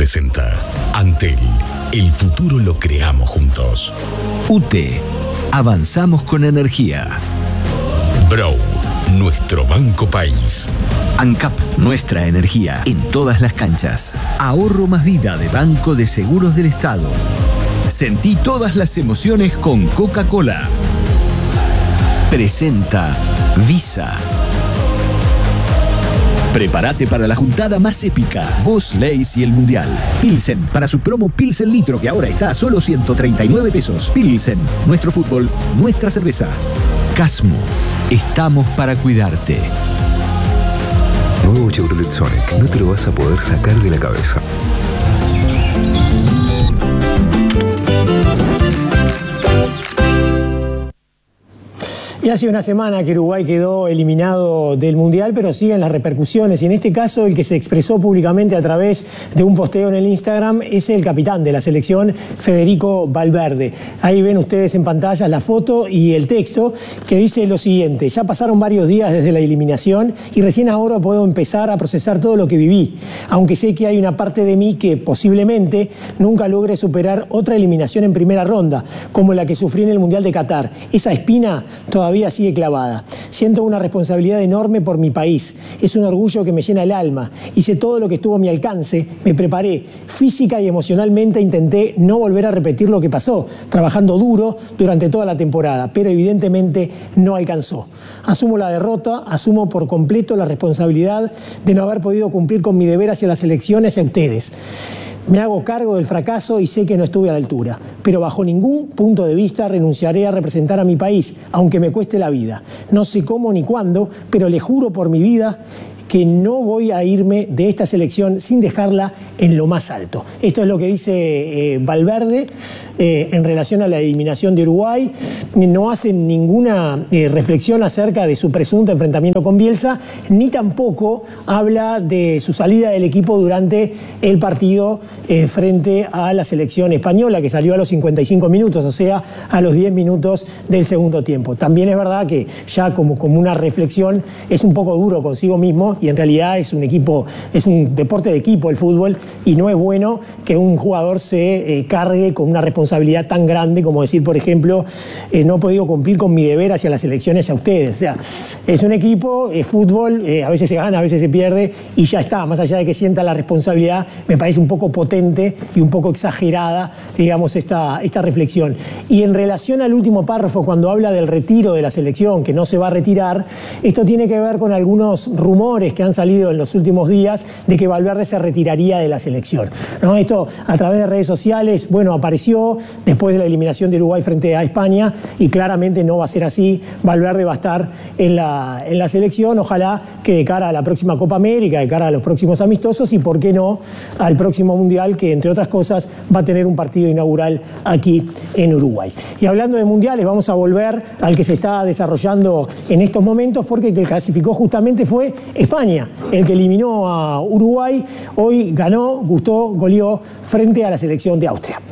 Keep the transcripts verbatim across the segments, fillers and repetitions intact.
presenta Antel, el futuro lo creamos juntos. U T, avanzamos con energía. Brow, nuestro banco país. ANCAP, nuestra energía en todas las canchas. Ahorro más vida de Banco de Seguros del Estado. Sentí todas las emociones con Coca-Cola. Presenta Visa. Prepárate para la juntada más épica. Vos, Leis y el Mundial. Pilsen, para su promo Pilsen Litro, que ahora está a solo ciento treinta y nueve pesos. Pilsen, nuestro fútbol, nuestra cerveza. Casmo, estamos para cuidarte. Nuevo Chevrolet Sonic, no te lo vas a poder sacar de la cabeza. Y hace una semana que Uruguay quedó eliminado del Mundial, pero siguen las repercusiones. Y en este caso, el que se expresó públicamente a través de un posteo en el Instagram es el capitán de la selección, Federico Valverde. Ahí ven ustedes en pantalla la foto y el texto que dice lo siguiente: ya pasaron varios días desde la eliminación y recién ahora puedo empezar a procesar todo lo que viví, aunque sé que hay una parte de mí que posiblemente nunca logre superar otra eliminación en primera ronda, como la que sufrí en el Mundial de Qatar. Esa espina todavía Todavía sigue clavada. Siento una responsabilidad enorme por mi país. Es un orgullo que me llena el alma. Hice todo lo que estuvo a mi alcance. Me preparé física y emocionalmente. Intenté no volver a repetir lo que pasó, trabajando duro durante toda la temporada, pero evidentemente no alcanzó. Asumo la derrota, asumo por completo la responsabilidad de no haber podido cumplir con mi deber hacia las elecciones y a ustedes. Me hago cargo del fracaso y sé que no estuve a la altura, pero bajo ningún punto de vista renunciaré a representar a mi país, aunque me cueste la vida. No sé cómo ni cuándo, pero le juro por mi vida que no voy a irme de esta selección sin dejarla en lo más alto. Esto es lo que dice eh, Valverde eh, en relación a la eliminación de Uruguay. No hace ninguna eh, reflexión acerca de su presunto enfrentamiento con Bielsa, ni tampoco habla de su salida del equipo durante el partido eh, frente a la selección española, que salió a los cincuenta y cinco minutos, o sea, a los diez minutos del segundo tiempo. También es verdad que ya como, como una reflexión es un poco duro consigo mismo, y en realidad es un equipo, es un deporte de equipo el fútbol, y no es bueno que un jugador se eh, cargue con una responsabilidad tan grande como decir, por ejemplo, eh, no he podido cumplir con mi deber hacia las elecciones a ustedes. O sea, es un equipo, es fútbol, eh, a veces se gana, a veces se pierde, y ya está. Más allá de que sienta la responsabilidad, me parece un poco potente y un poco exagerada, digamos, esta, esta reflexión. Y en relación al último párrafo, cuando habla del retiro de la selección, que no se va a retirar, esto tiene que ver con algunos rumores que han salido en los últimos días de que Valverde se retiraría de la selección, ¿no? Esto a través de redes sociales, bueno, apareció después de la eliminación de Uruguay frente a España, y claramente no va a ser así. Valverde va a estar en la, en la selección, ojalá que de cara a la próxima Copa América, de cara a los próximos amistosos, y por qué no al próximo Mundial, que entre otras cosas va a tener un partido inaugural aquí en Uruguay. Y hablando de mundiales, vamos a volver al que se está desarrollando en estos momentos, porque el que clasificó justamente fue España, el que eliminó a Uruguay. Hoy ganó, gustó, goleó frente a la selección de Austria.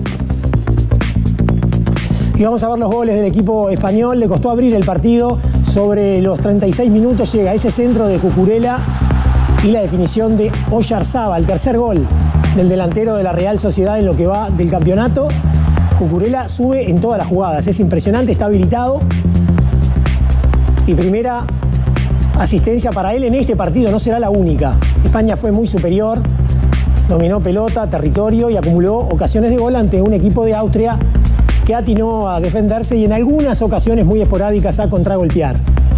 Y vamos a ver los goles del equipo español. Le costó abrir el partido. Sobre los treinta y seis minutos llega ese centro de Cucurella y la definición de Oyarzábal, el tercer gol del delantero de la Real Sociedad en lo que va del campeonato. Cucurella sube en todas las jugadas, es impresionante, está habilitado. Y primera asistencia para él en este partido, no será la única. España fue muy superior, dominó pelota, territorio y acumuló ocasiones de gol ante un equipo de Austria que atinó a defenderse y en algunas ocasiones muy esporádicas a contragolpear.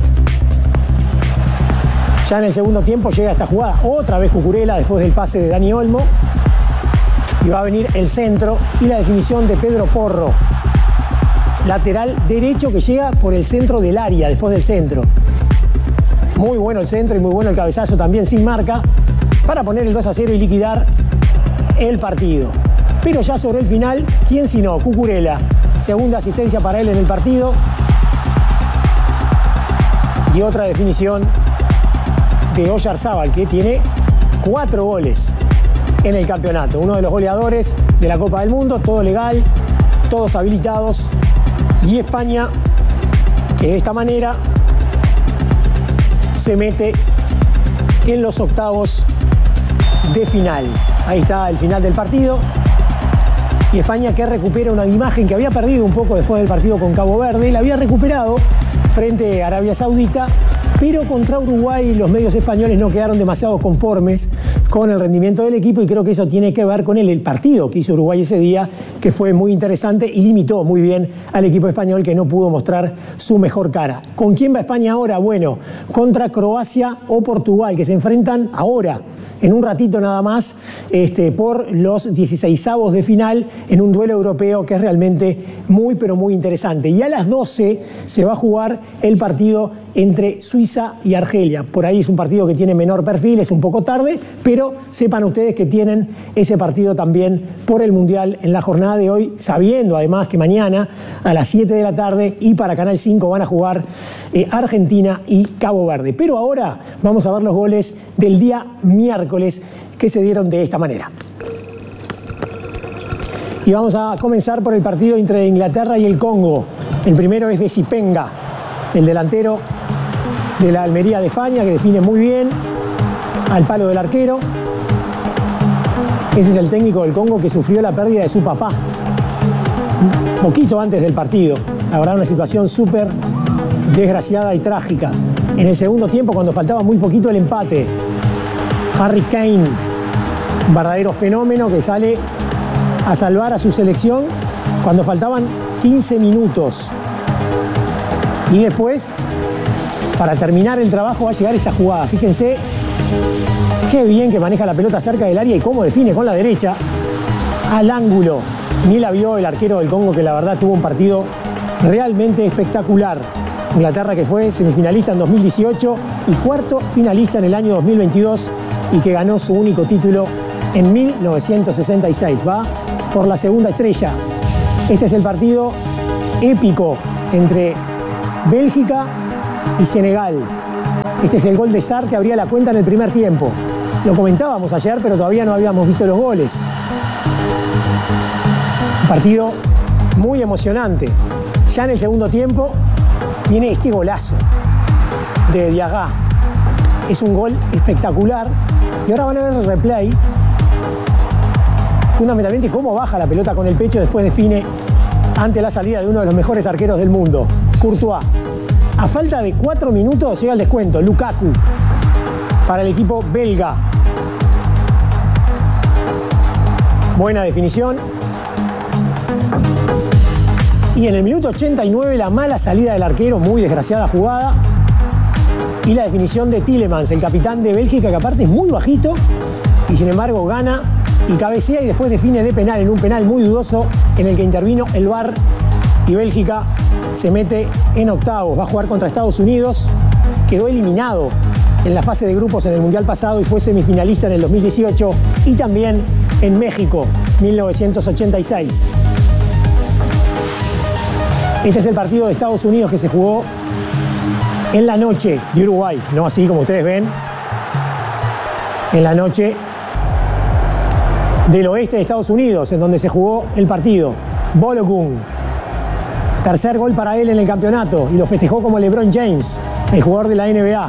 Ya en el segundo tiempo llega esta jugada, otra vez Cucurella después del pase de Dani Olmo, y va a venir el centro y la definición de Pedro Porro, lateral derecho, que llega por el centro del área después del centro. Muy bueno el centro y muy bueno el cabezazo también sin marca para poner el dos a cero y liquidar el partido. Pero ya sobre el final, ¿quién sino? Cucurella. Segunda asistencia para él en el partido. Y otra definición de Oyarzábal, que tiene cuatro goles en el campeonato. Uno de los goleadores de la Copa del Mundo, todo legal, todos habilitados. Y España, que de esta manera se mete en los octavos de de final. Ahí está el final del partido. Y España, que recupera una imagen que había perdido un poco después del partido con Cabo Verde, la había recuperado frente a Arabia Saudita, pero contra Uruguay los medios españoles no quedaron demasiado conformes con el rendimiento del equipo, y creo que eso tiene que ver con el, el partido que hizo Uruguay ese día, que fue muy interesante y limitó muy bien al equipo español, que no pudo mostrar su mejor cara. ¿Con quién va España ahora? Bueno, contra Croacia o Portugal, que se enfrentan ahora, en un ratito nada más, este, por los dieciseisavos de final, en un duelo europeo que es realmente muy pero muy interesante. Y a las doce se va a jugar el partido entre Suiza y Argelia. Por ahí es un partido que tiene menor perfil, es un poco tarde, pero sepan ustedes que tienen ese partido también por el Mundial en la jornada de hoy, sabiendo además que mañana a las siete de la tarde y para Canal cinco van a jugar eh, Argentina y Cabo Verde. Pero ahora vamos a ver los goles del día miércoles que se dieron de esta manera. Y vamos a comenzar por el partido entre Inglaterra y el Congo. El primero es de Sipenga, el delantero de la Almería de España, que define muy bien al palo del arquero. Ese es el técnico del Congo, que sufrió la pérdida de su papá poquito antes del partido. La verdad, una situación súper desgraciada y trágica. En el segundo tiempo, cuando faltaba muy poquito el empate, Harry Kane, un verdadero fenómeno que sale a salvar a su selección cuando faltaban quince minutos. Y después, para terminar el trabajo, va a llegar esta jugada. Fíjense qué bien que maneja la pelota cerca del área y cómo define con la derecha al ángulo. Ni la vio el arquero del Congo, que la verdad tuvo un partido realmente espectacular. Inglaterra, que fue semifinalista en dos mil dieciocho y cuarto finalista en el año dos mil veintidós, y que ganó su único título en mil novecientos sesenta y seis. Va por la segunda estrella. Este es el partido épico entre Bélgica y Senegal. Este es el gol de Sarr, que abría la cuenta en el primer tiempo. Lo comentábamos ayer, pero todavía no habíamos visto los goles. Un partido muy emocionante. Ya en el segundo tiempo viene este golazo de Diagá. Es un gol espectacular. Y ahora van a ver el replay. Fundamentalmente cómo baja la pelota con el pecho, después define ante la salida de uno de los mejores arqueros del mundo, Courtois. A falta de cuatro minutos llega el descuento, Lukaku, para el equipo belga. Buena definición. Y en el minuto ochenta y nueve la mala salida del arquero, muy desgraciada jugada. Y la definición de Tielemans, el capitán de Bélgica, que aparte es muy bajito y sin embargo gana y cabecea y después define de penal, en un penal muy dudoso en el que intervino el V A R, y Bélgica se mete en octavos. Va a jugar contra Estados Unidos. Quedó eliminado en la fase de grupos en el Mundial pasado y fue semifinalista en el dos mil dieciocho y también en México, mil novecientos ochenta y seis. Este es el partido de Estados Unidos que se jugó en la noche de Uruguay, no así como ustedes ven, en la noche del oeste de Estados Unidos, en donde se jugó el partido. Balogun, tercer gol para él en el campeonato, y lo festejó como LeBron James, el jugador de la N B A.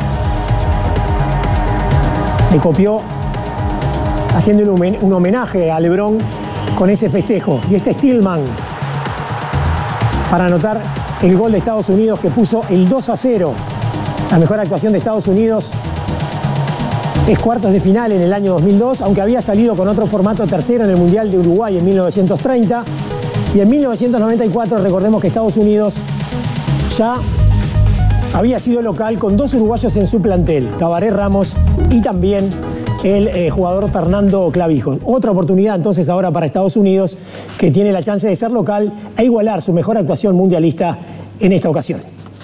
Le copió haciendo un homenaje a LeBron con ese festejo. Y este Stillman, para anotar el gol de Estados Unidos, que puso el dos a cero. La mejor actuación de Estados Unidos es cuartos de final en el año dos mil dos, aunque había salido con otro formato tercero en el Mundial de Uruguay en mil novecientos treinta. Y en mil novecientos noventa y cuatro, recordemos que Estados Unidos ya había sido local con dos uruguayos en su plantel, Tabaré Ramos y también el eh, jugador Fernando Clavijo. Otra oportunidad entonces ahora para Estados Unidos, que tiene la chance de ser local e igualar su mejor actuación mundialista en esta ocasión.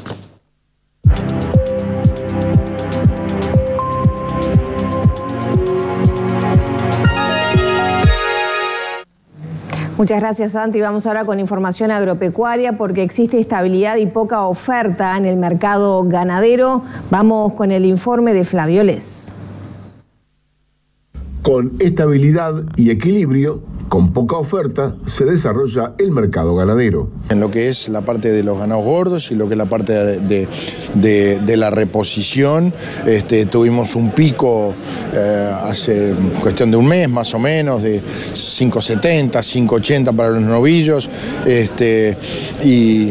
Muchas gracias, Santi. Vamos ahora con información agropecuaria, porque existe estabilidad y poca oferta en el mercado ganadero. Vamos con el informe de Flavio Les. Con estabilidad y equilibrio, con poca oferta, se desarrolla el mercado ganadero. En lo que es la parte de los ganados gordos y lo que es la parte de, de, de, de la reposición, este, tuvimos un pico eh, hace cuestión de un mes más o menos, de cinco setenta, cinco ochenta para los novillos, este, y...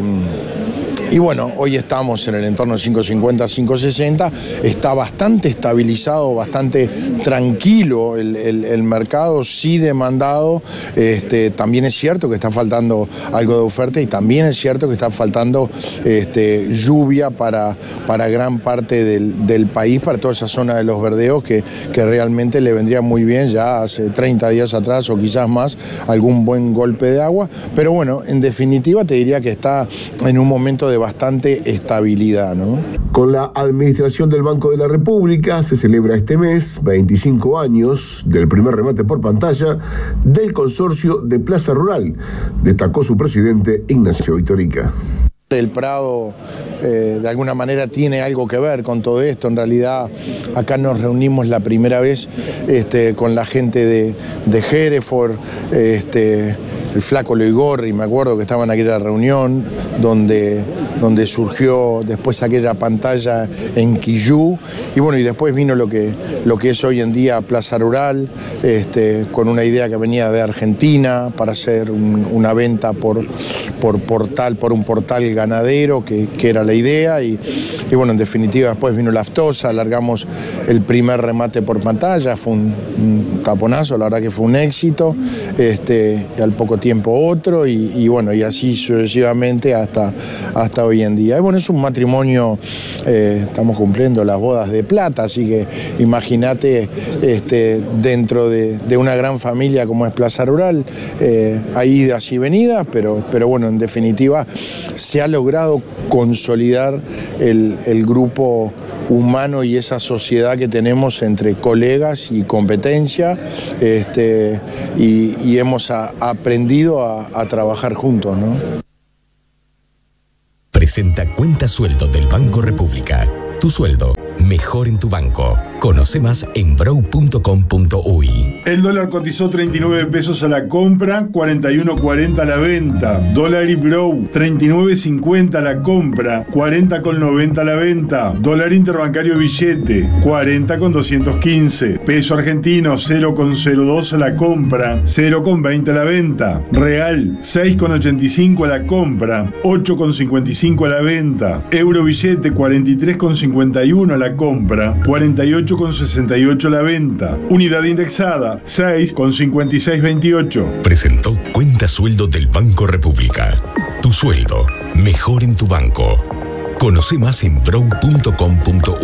Y bueno, hoy estamos en el entorno de cinco cincuenta, cinco sesenta, está bastante estabilizado, bastante tranquilo el, el, el mercado, sí demandado, este, también es cierto que está faltando algo de oferta y también es cierto que está faltando este, lluvia para, para gran parte del, del país, para toda esa zona de los verdeos que, que realmente le vendría muy bien ya hace treinta días atrás o quizás más algún buen golpe de agua, pero bueno, en definitiva te diría que está en un momento de bastante estabilidad, ¿no? Con la administración del Banco de la República se celebra este mes veinticinco años del primer remate por pantalla del consorcio de Plaza Rural, destacó su presidente Ignacio Vitorica. El Prado eh, de alguna manera tiene algo que ver con todo esto. En realidad acá nos reunimos la primera vez este, con la gente de, de Hereford, este, el flaco Loigorri, me acuerdo que estaban aquí en la reunión donde, donde surgió después aquella pantalla en Quillú, y bueno, y después vino lo que, lo que es hoy en día Plaza Rural, este, con una idea que venía de Argentina para hacer un, una venta por, por portal, por un portal ganadero, que, que era la idea, y, y bueno, en definitiva después vino la aftosa, alargamos el primer remate por pantalla, fue un, un taponazo, la verdad que fue un éxito, este, y al poco tiempo otro, y, y bueno, y así sucesivamente hasta, hasta hoy en día. Y bueno, es un matrimonio, eh, estamos cumpliendo las bodas de plata, así que imagínate, este, dentro de, de una gran familia como es Plaza Rural, eh, hay idas y venidas, pero, pero bueno, en definitiva se ha logrado consolidar el, el grupo humano y esa sociedad que tenemos entre colegas y competencia, este, y, y hemos a, aprendido a, a trabajar juntos, ¿no? Presenta Cuenta Sueldo del Banco República. Tu sueldo mejor en tu banco. Conoce más en brow punto com punto uy. El dólar cotizó treinta y nueve pesos a la compra, cuarenta y uno cuarenta a la venta. Dólar y Brow, treinta y nueve cincuenta a la compra, cuarenta con noventa a la venta. Dólar interbancario billete, cuarenta con doscientos quince. Peso argentino, cero con cero dos a la compra, cero con veinte a la venta. Real, seis con ochenta y cinco a la compra, ocho con cincuenta y cinco a la venta. Euro billete, cuarenta y tres con cincuenta y uno a la compra, cuarenta y ocho con sesenta y ocho a la venta. Unidad indexada, seis con cincuenta y seis veintiocho. Presentó Cuenta Sueldo del Banco República. Tu sueldo mejor en tu banco. Conoce más en brow punto com punto uy.